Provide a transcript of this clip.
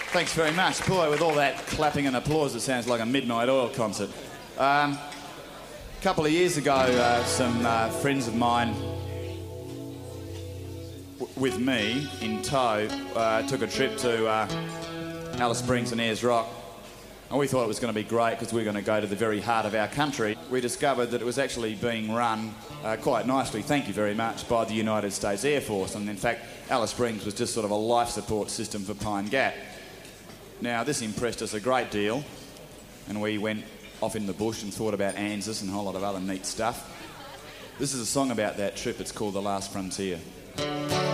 Thanks very much. Boy, with all that clapping and applause, it sounds like a Midnight Oil concert. A couple of years ago, some friends of mine with me in tow took a trip to Alice Springs and Ayers Rock, and we thought it was going to be great because we were going to go to the very heart of our country. We discovered that it was actually being run quite nicely, thank you very much, by the United States Air Force, and in fact Alice Springs was just sort of a life support system for Pine Gap. Now this impressed us a great deal, and we went off in the bush and thought about ANZUS and a whole lot of other neat stuff. This is a song about that trip. It's called The Last Frontier.